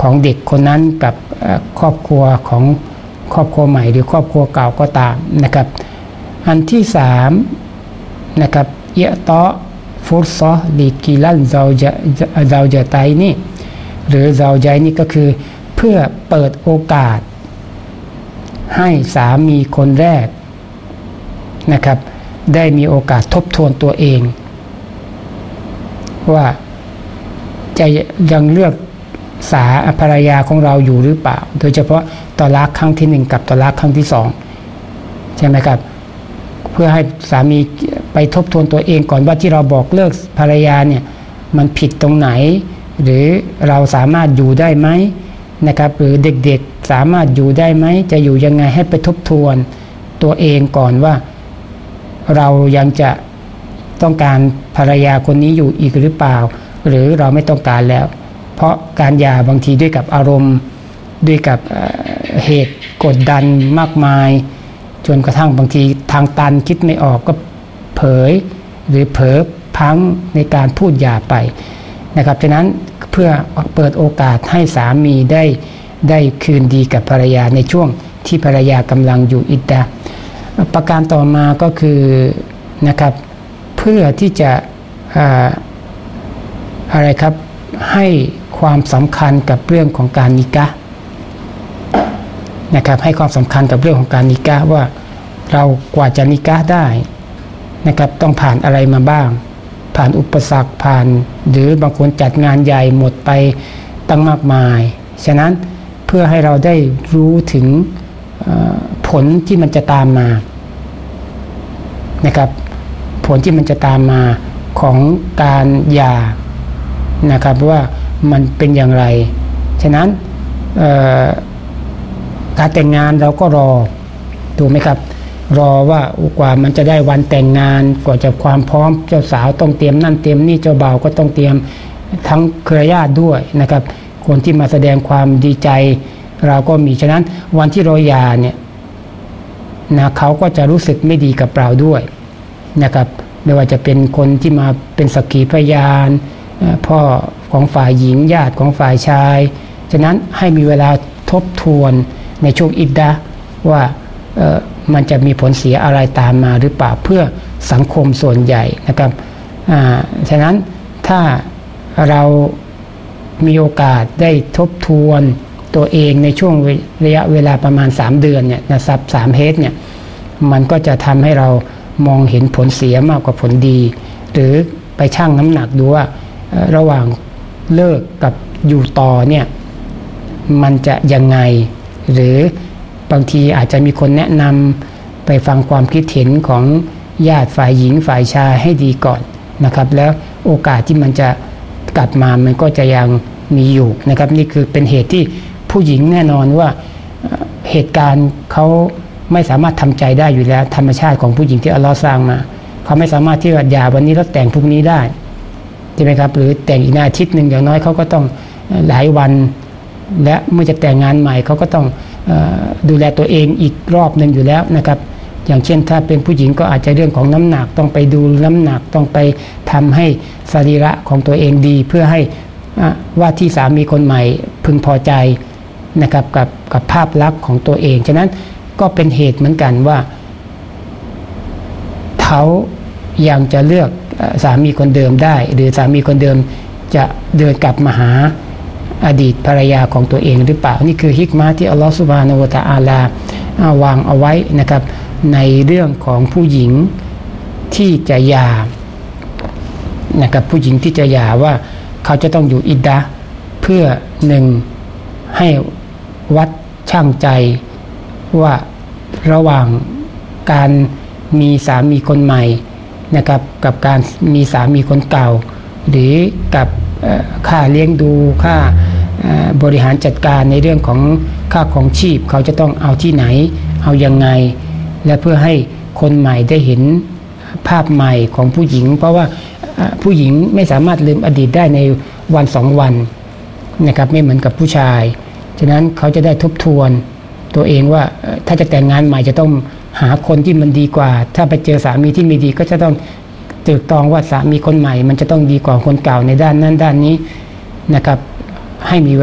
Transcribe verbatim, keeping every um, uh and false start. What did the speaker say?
ของเด็กคนนั้นกับครอบครัวของครอบครัวใหม่หรือครอบครัวเก่าก็ตามนะครับอันที่สามนะครับเยตอฟุตซอลีกิลันเซาจะเซาจะไตนี่หรือเซาใจนี่ก็คือเพื่อเปิดโอกาสให้สามีคนแรกนะครับได้มีโอกาสทบทวนตัวเองว่าจะยังเลือกสาภรรยาของเราอยู่หรือเปล่าโดยเฉพาะตอลักครั้งที่หนึ่งกับตอลักครั้งที่สองใช่ไหมครับเพื่อให้สามีไปทบทวนตัวเองก่อนว่าที่เราบอกเลิกภรรยาเนี่ยมันผิดตรงไหนหรือเราสามารถอยู่ได้ไหมนะครับหรือเด็กๆสามารถอยู่ได้ไหมจะอยู่ยังไงให้ไปทบทวนตัวเองก่อนว่าเรายังจะต้องการภรรยาคนนี้อยู่อีกหรือเปล่าหรือเราไม่ต้องการแล้วเพราะการหย่าบางทีด้วยกับอารมณ์ด้วยกับเหตุกดดันมากมายจนกระทั่งบางทีทางตันคิดไม่ออกก็เผยหรือเผลอพังในการพูดหย่าไปนะครับฉะนั้นเพื่อเปิดโอกาสให้สามีได้ได้คืนดีกับภรรยาในช่วงที่ภรรยากำลังอยู่อิดดะห์ประการต่อมาก็คือนะครับเพื่อที่จะอ่าอะไรครับให้ความสำคัญกับเรื่องของการนิกะห์นะครับให้ความสำคัญกับเรื่องของการนิกะห์ว่าเรากว่าจะนิกะห์ได้นะครับต้องผ่านอะไรมาบ้างผ่านอุปสรรคผ่านหรือบางคนจัดงานใหญ่หมดไปตั้งมากมายฉะนั้นเพื่อให้เราได้รู้ถึงผลที่มันจะตามมานะครับผลที่มันจะตามมาของการหย่านะครับว่ามันเป็นอย่างไรฉะนั้นการแต่งงานเราก็รอถูกไหมครับรอว่ากว่ามันจะได้วันแต่งงานกว่าจะความพร้อมเจ้าสาวต้องเตรียมนั่นเตรียมนี่เจ้าบ่าวก็ต้องเตรียมทั้งเครือญาติด้วยนะครับคนที่มาแสดงความดีใจเราก็มีฉะนั้นวันที่เราหย่าเนี่ยนะเขาก็จะรู้สึกไม่ดีกับเราด้วยนะครับไม่ว่าจะเป็นคนที่มาเป็นสักขีพยานพ่อของฝ่ายหญิงญาติของฝ่ายชายฉะนั้นให้มีเวลาทบทวนในช่วงอิดดะห์ว่ามันจะมีผลเสียอะไรตามมาหรือเปล่าเพื่อสังคมส่วนใหญ่นะครับฉะนั้นถ้าเรามีโอกาสได้ทบทวนตัวเองในช่วงระยะเวลาประมาณสามเดือนเนี่ยนะครับสามเฮดเนี่ยมันก็จะทำให้เรามองเห็นผลเสียมากกว่าผลดีหรือไปชั่งน้ำหนักดูว่าระหว่างเลิกกับอยู่ต่อเนี่ยมันจะยังไงหรือบางทีอาจจะมีคนแนะนำไปฟังความคิดเห็นของญาติฝ่ายหญิงฝ่ายชายให้ดีก่อนนะครับแล้วโอกาสที่มันจะกลับมามันก็จะยังมีอยู่นะครับนี่คือเป็นเหตุที่ผู้หญิงแน่นอนว่าเหตุการณ์เขาไม่สามารถทำใจได้อยู่แล้วธรรมชาติของผู้หญิงที่อัลเลาะห์สร้างมาเขาไม่สามารถที่จะหย่าวันนี้แล้วแต่งพรุ่งนี้ได้ใช่ไหมครับหรือแต่งอีกอาทิตย์หนึ่งอย่างน้อยเขาก็ต้องหลายวันและเมื่อจะแต่งงานใหม่เขาก็ต้องดูแลตัวเองอีกรอบหนึ่งอยู่แล้วนะครับอย่างเช่นถ้าเป็นผู้หญิงก็อาจจะเรื่องของน้ำหนักต้องไปดูน้ำหนักต้องไปทำให้สรีระของตัวเองดีเพื่อให้ว่าที่สามีคนใหม่พึงพอใจนะครับกับกับภาพลักษณ์ของตัวเองฉะนั้นก็เป็นเหตุเหมือนกันว่าเขายังจะเลือกสามีคนเดิมได้หรือสามีคนเดิมจะเดินกลับมาหาอดีตภรรยาของตัวเองหรือเปล่านี่คือฮิกมะห์ที่อัลลอฮฺซุบฮานะฮูวะตะอาลาวางเอาไว้นะครับในเรื่องของผู้หญิงที่จะหย่านะครับผู้หญิงที่จะหย่าว่าเขาจะต้องอยู่อิดดะห์เพื่อหนึ่งให้วัดชั่งใจว่าระหว่างการมีสามีคนใหม่นะครับกับการมีสามีคนเก่าหรือกับค่าเลี้ยงดูค่าบริหารจัดการในเรื่องของค่าของชีพเขาจะต้องเอาที่ไหนเอายังไงและเพื่อให้คนใหม่ได้เห็นภาพใหม่ของผู้หญิงเพราะว่าผู้หญิงไม่สามารถลืมอดีตได้ในวันสองวันนะครับไม่เหมือนกับผู้ชายฉะนั้นเขาจะได้ทบทวนตัวเองว่าถ้าจะแต่งงานใหม่จะต้องหาคนที่มันดีกว่าถ้าไปเจอสามีที่ไม่ดีก็จะต้องตรึกตรองว่าสามีคนใหม่มันจะต้องดีกว่าคนเก่าในด้านนั้นด้านนี้นะครับให้มี